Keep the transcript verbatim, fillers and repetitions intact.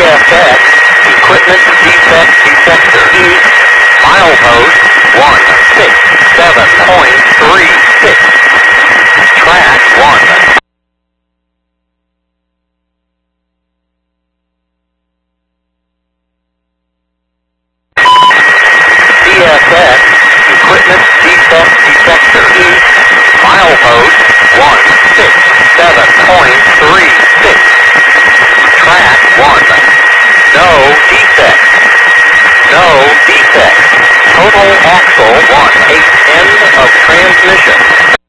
S X, equipment defect detector. East, milepost one six seven point three six. Track one. D S X, equipment defect detector. East, milepost one six seven point three six. Track one. No defect. No defect. Total axle one eight end of transmission.